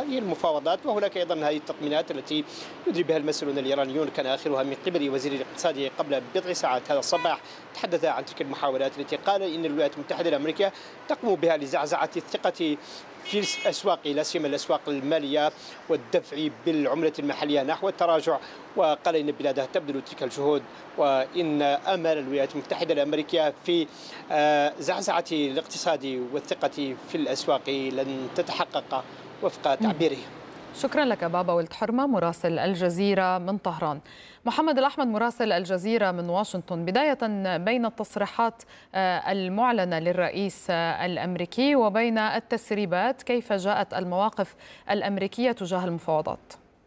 هذه المفاوضات. وهناك أيضا هذه التطمينات التي يدري بها المسؤولون الإيرانيون، كان آخرها من قبل وزير الاقتصاد قبل بضع ساعات هذا الصباح، تحدث عن تلك المحاولات التي قال إن الولايات المتحدة الأمريكية تقوم بها لزعزعة الثقة في الأسواق، لا سيما الأسواق المالية، والدفع بالعملة المحلية نحو التراجع. وقال إن بلاده تبذل تلك الجهود، وإن آمال الولايات المتحدة الأمريكية في زعزعة الاقتصاد والثقة في الأسواق لن تتحقق وفق تعبيره. شكرا لك بابا ولد حرمة مراسل الجزيرة من طهران. محمد الأحمد مراسل الجزيرة من واشنطن، بداية بين التصريحات المعلنة للرئيس الأمريكي وبين التسريبات، كيف جاءت المواقف الأمريكية تجاه المفاوضات؟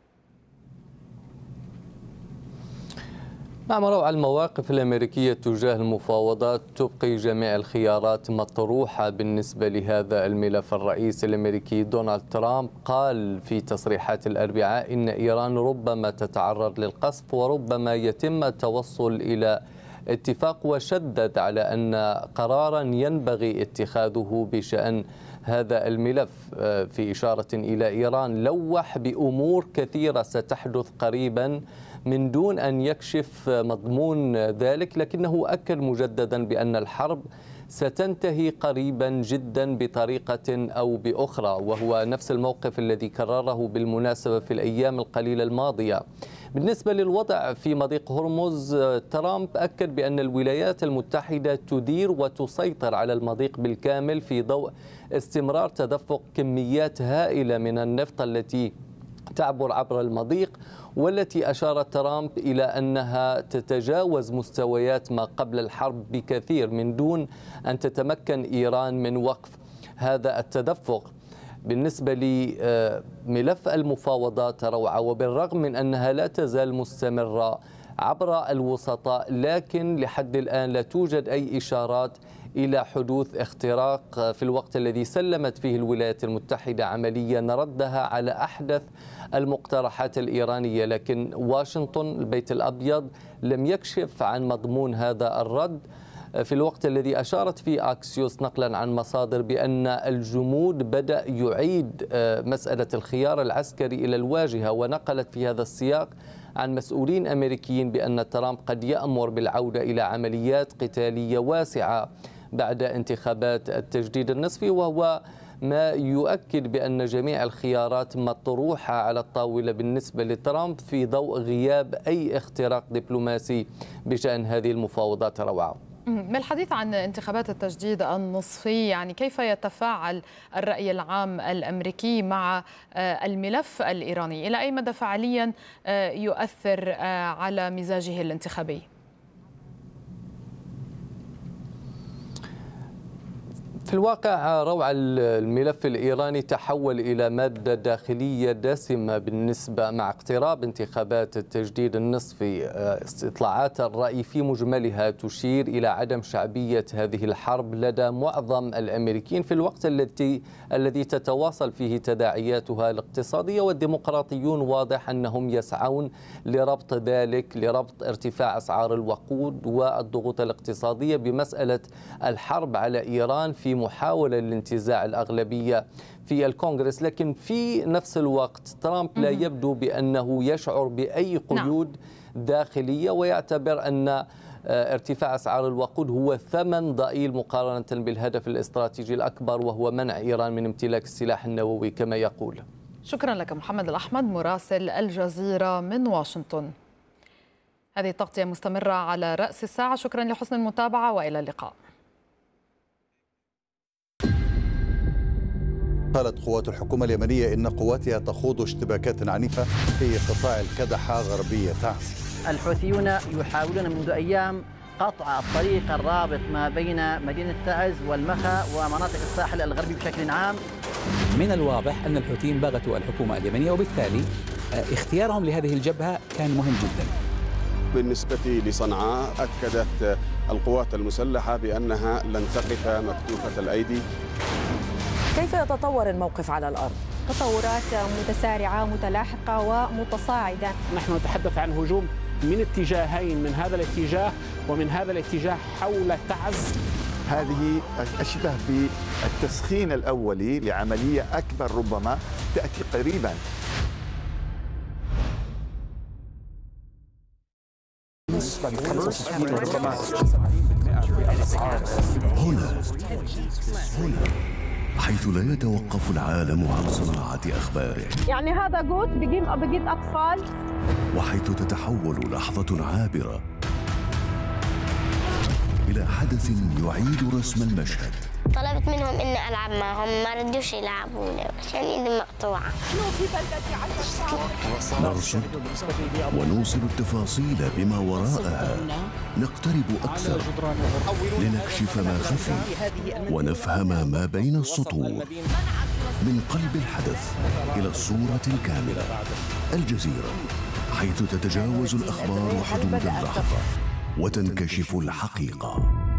نعم روعة، المواقف الأمريكية تجاه المفاوضات تبقي جميع الخيارات مطروحة بالنسبة لهذا الملف. الرئيس الأمريكي دونالد ترامب قال في تصريحات الأربعاء إن إيران ربما تتعرض للقصف وربما يتم التوصل إلى اتفاق، وشدد على أن قرارا ينبغي اتخاذه بشأن هذا الملف، في إشارة إلى إيران لوح بأمور كثيرة ستحدث قريبا من دون أن يكشف مضمون ذلك، لكنه أكد مجددا بأن الحرب ستنتهي قريبا جدا بطريقة أو بأخرى، وهو نفس الموقف الذي كرره بالمناسبة في الأيام القليلة الماضية. بالنسبة للوضع في مضيق هرمز، ترامب أكد بأن الولايات المتحدة تدير وتسيطر على المضيق بالكامل في ضوء استمرار تدفق كميات هائلة من النفط التي تعبر عبر المضيق، والتي أشار ترامب إلى أنها تتجاوز مستويات ما قبل الحرب بكثير من دون أن تتمكن إيران من وقف هذا التدفق. بالنسبة لملف المفاوضات روعة، وبالرغم من أنها لا تزال مستمرة عبر الوسطاء، لكن لحد الآن لا توجد أي إشارات إلى حدوث اختراق في الوقت الذي سلمت فيه الولايات المتحدة عمليا ردها على أحدث المقترحات الإيرانية. لكن واشنطن البيت الأبيض لم يكشف عن مضمون هذا الرد، في الوقت الذي أشارت فيه أكسيوس نقلا عن مصادر بأن الجمود بدأ يعيد مسألة الخيار العسكري إلى الواجهة، ونقلت في هذا السياق عن مسؤولين أمريكيين بأن ترامب قد يأمر بالعودة إلى عمليات قتالية واسعة بعد انتخابات التجديد النصفي، وهو ما يؤكد بأن جميع الخيارات مطروحة على الطاولة بالنسبة لترامب في ضوء غياب أي اختراق دبلوماسي بشأن هذه المفاوضات. روعة، بالحديث عن انتخابات التجديد النصفي، يعني كيف يتفاعل الرأي العام الأمريكي مع الملف الإيراني؟ إلى أي مدى فعليا يؤثر على مزاجه الانتخابي؟ في الواقع روعة، الملف الإيراني تحول إلى مادة داخلية دسمة بالنسبة مع اقتراب انتخابات التجديد النصفي. استطلاعات الرأي في مجملها تشير إلى عدم شعبية هذه الحرب لدى معظم الأمريكيين في الوقت الذي تتواصل فيه تداعياتها الاقتصادية، والديمقراطيون واضح أنهم يسعون لربط ذلك، لربط ارتفاع أسعار الوقود والضغوط الاقتصادية بمسألة الحرب على إيران في محاولة لانتزاع الأغلبية في الكونغرس. لكن في نفس الوقت ترامب لا يبدو بأنه يشعر بأي قيود داخلية، ويعتبر أن ارتفاع أسعار الوقود هو ثمن ضئيل مقارنة بالهدف الاستراتيجي الأكبر، وهو منع إيران من امتلاك السلاح النووي كما يقول. شكرا لك محمد الأحمد مراسل الجزيرة من واشنطن. هذه التغطية مستمرة على رأس الساعة، شكرا لحسن المتابعة وإلى اللقاء. قالت قوات الحكومة اليمنية إن قواتها تخوض اشتباكات عنيفة في قطاع الكدحة غربية تعز. الحوثيون يحاولون منذ أيام قطع الطريق الرابط ما بين مدينة تعز والمخا ومناطق الساحل الغربي بشكل عام. من الواضح أن الحوثيين بغتوا الحكومة اليمنية، وبالتالي اختيارهم لهذه الجبهة كان مهم جدا. بالنسبة لصنعاء، أكدت القوات المسلحة بأنها لن تقف مكتوفة الأيدي. كيف يتطور الموقف على الأرض؟ تطورات متسارعة متلاحقة ومتصاعدة. نحن نتحدث عن هجوم من اتجاهين، من هذا الاتجاه ومن هذا الاتجاه حول تعز. هذه أشبه بالتسخين الأولي لعملية أكبر ربما تأتي قريبا. هنا حيث لا يتوقف العالم عن صناعة أخباره، يعني هذا جوت بجيب أطفال، وحيث تتحول لحظة عابرة إلى حدث يعيد رسم المشهد. طلبت منهم إني ألعب معهم، ما ردوش يلعبوني عشان إيدي مقطوعة. نرصد ونوصل التفاصيل بما وراءها، نقترب أكثر لنكشف ما خفي ونفهم ما بين السطور. من قلب الحدث إلى الصورة الكاملة، الجزيرة، حيث تتجاوز الأخبار حدود اللحظة وتنكشف الحقيقة.